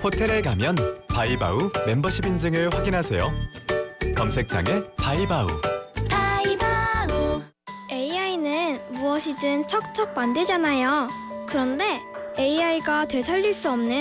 호텔에 가면 바이바우 멤버십 인증을 확인하세요. 검색창에 바이바우. AI는 무엇이든 척척 만들잖아요. 그런데 AI가 되살릴 수 없는